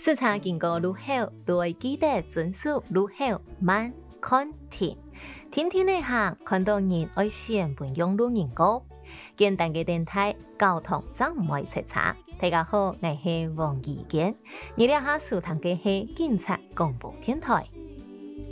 市场经过愈好，都会记得遵守愈好慢看停。天天的行，看到人爱先分用路人歌。简单嘅电台，交通真唔会出差。大家好，我是王怡健。你了下收听嘅係警察廣播電台。